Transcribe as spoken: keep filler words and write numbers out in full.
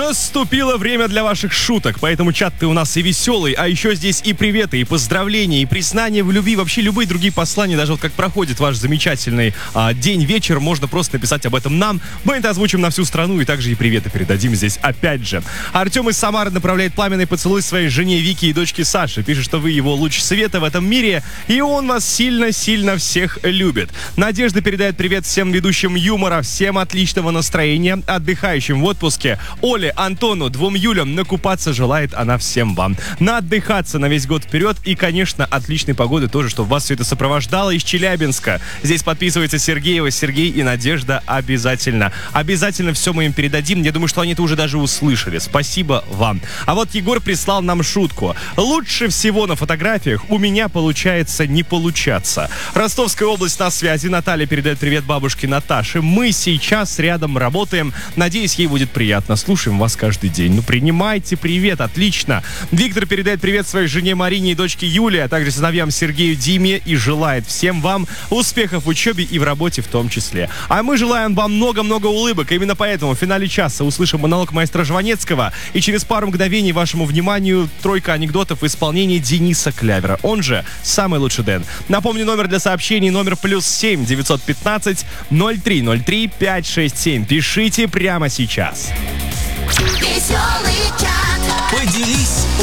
Наступило время для ваших шуток, поэтому чат ты у нас и веселый, а еще здесь и приветы, и поздравления, и признания в любви, вообще любые другие послания, даже вот как проходит ваш замечательный а, день, вечер, можно просто написать об этом нам, мы это озвучим на всю страну, и также и приветы передадим здесь опять же. Артем из Самары направляет пламенный поцелуй своей жене Вике и дочке Саше, пишет, что вы его луч света в этом мире, и он вас сильно-сильно всех любит. Надежда передает привет всем ведущим юмора, всем отличного настроения, отдыхающим в отпуске, Оле, Антону, двум Юлям, накупаться желает она всем вам. Наотдыхаться на весь год вперед и, конечно, отличной погоды тоже, чтобы вас все это сопровождало из Челябинска. Здесь подписывается Сергеева, Сергей и Надежда обязательно. Обязательно все мы им передадим. Я думаю, что они это уже даже услышали. Спасибо вам. А вот Егор прислал нам шутку. Лучше всего на фотографиях у меня получается не получаться. Ростовская область на связи. Наталья передает привет бабушке Наташе. Мы сейчас рядом работаем. Надеюсь, ей будет приятно. Слушаем вас каждый день. Ну, принимайте привет, отлично. Виктор передает привет своей жене Марине и дочке Юле, а также сыновьям Сергею, Диме и желает всем вам успехов в учебе и в работе в том числе. А мы желаем вам много-много улыбок. Именно поэтому в финале часа услышим монолог маэстро Жванецкого и через пару мгновений вашему вниманию тройка анекдотов в исполнении Дениса Клявера. Он же самый лучший Дэн. Напомню, номер для сообщений, номер плюс семь девятьсот пятнадцать ноль три ноль три пять шесть семь. Пишите прямо сейчас. Веселый чат. Поделись